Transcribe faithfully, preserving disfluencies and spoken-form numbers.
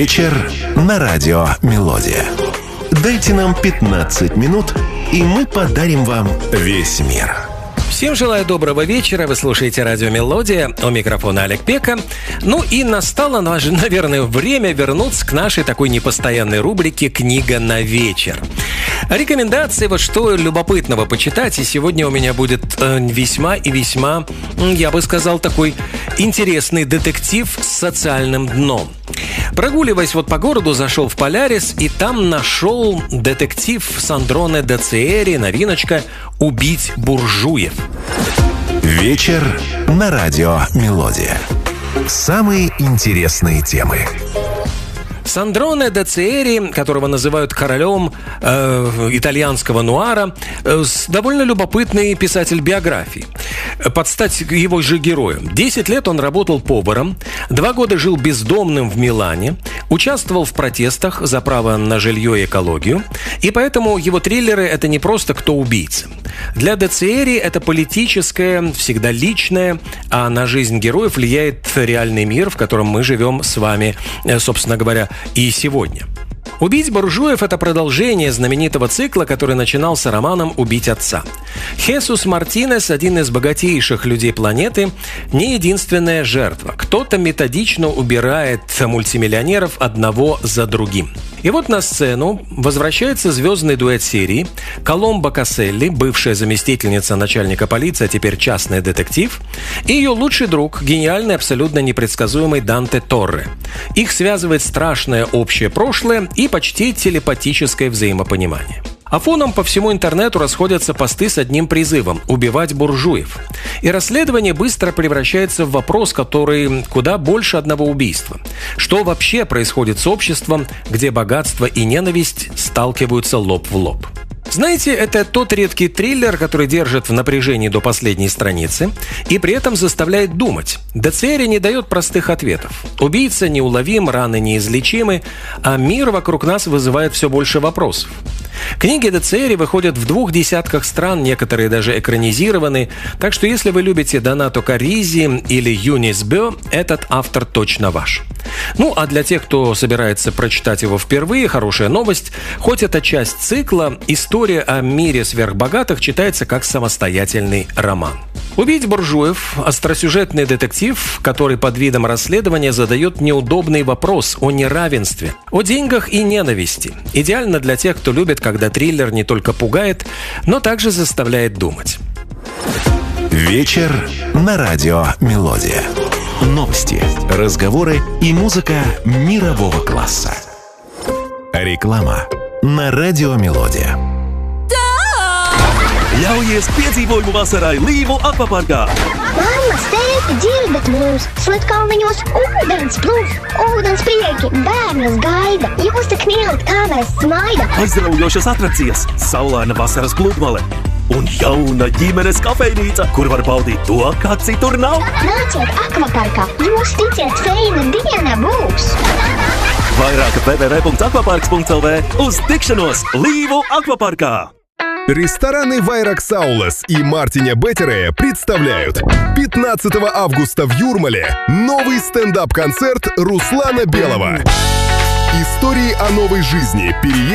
Вечер на радио «Мелодия». Дайте нам пятнадцать минут, и мы подарим вам весь мир. Всем желаю доброго вечера. Вы слушаете радио «Мелодия». У микрофона Олег Пека. Ну и настало, наверное, время вернуться к нашей такой непостоянной рубрике «Книга на вечер». Рекомендации, вот что любопытного почитать. И сегодня у меня будет э, весьма и весьма, я бы сказал, такой интересный детектив с социальным дном. Прогуливаясь вот по городу, зашел в Полярис и там нашел детектив Сандроне Дациери, новиночка «Убить буржуев». Вечер на радио «Мелодия». Самые интересные темы. Сандроне Дациери, которого называют королем э, итальянского нуара, э, довольно любопытный писатель биографии. Под стать его же герою. Десять лет он работал поваром, два года жил бездомным в Милане, участвовал в протестах за право на жилье и экологию, и поэтому его триллеры – это не просто «Кто убийца?». Для Дациери это политическое, всегда личное, а на жизнь героев влияет реальный мир, в котором мы живем с вами, собственно говоря, и сегодня. «Убить буржуев» — это продолжение знаменитого цикла, который начинался романом «Убить отца». Хесус Мартинес, один из богатейших людей планеты, не единственная жертва. Кто-то методично убирает мультимиллионеров одного за другим. И вот на сцену возвращается звездный дуэт серии Коломбо Касселли, бывшая заместительница начальника полиции, а теперь частный детектив, и ее лучший друг, гениальный, абсолютно непредсказуемый Данте Торре. Их связывает страшное общее прошлое и почти телепатическое взаимопонимание. А фоном по всему интернету расходятся посты с одним призывом – убивать буржуев. И расследование быстро превращается в вопрос, который куда больше одного убийства. Что вообще происходит с обществом, где богатство и ненависть сталкиваются лоб в лоб? Знаете, это тот редкий триллер, который держит в напряжении до последней страницы и при этом заставляет думать. Дациери не дает простых ответов. Убийца неуловим, раны неизлечимы, а мир вокруг нас вызывает все больше вопросов. Книги Дациери выходят в двух десятках стран, некоторые даже экранизированы, так что если вы любите Донато Каризи или Юнис Бё, этот автор точно ваш. Ну, а для тех, кто собирается прочитать его впервые, хорошая новость. Хоть это часть цикла, история о мире сверхбогатых читается как самостоятельный роман. «Убить буржуев» – остросюжетный детектив, который под видом расследования задает неудобный вопрос о неравенстве, о деньгах и ненависти. Идеально для тех, кто любит, когда триллер не только пугает, но также заставляет думать. Вечер на радио «Мелодия». Новости, разговоры и музыка мирового класса. Реклама на радио «Мелодия». Ļaujies piedzīvojumu vasarai Līvu akvaparkā! Mammas, tēti, dzirdat mūs! Slatkalniņos ūdens plūs, ūdens prieki, bērnus gaida! Jūs tik mīlat, kā mēs smaida! Aizraujošas atrakcijas, saulaina vasaras pludmale un jauna ģimenes kafejnīca, kur var baudīt to, kā citur nav! Nāciet akvaparkā! Jūs ticiet, feina diena būs! Vairāk w w w punkts akvaparks punkts l v. Uz tikšanos Līvu akvaparkā! Рестораны Вайракс Аулас и Мартиня Беттерея представляют пятнадцатого августа в Юрмале новый стендап-концерт Руслана Белого. Истории о новой жизни, переезде